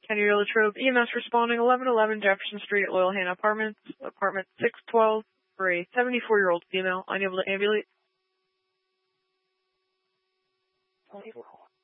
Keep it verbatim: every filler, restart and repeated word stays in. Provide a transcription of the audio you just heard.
Kennedy Latrobe, E M S responding, eleven eleven Jefferson Street, Loyalhannah Apartments, apartment six twelve, for a seventy-four-year-old female, unable to ambulate. twenty-four.